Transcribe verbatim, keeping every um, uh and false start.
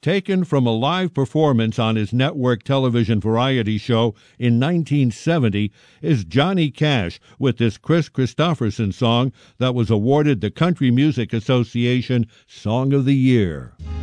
taken from a live performance on his network television variety show in nineteen seventy, is Johnny Cash with this Chris Christopherson song that was awarded the Country Music Association Song of the Year.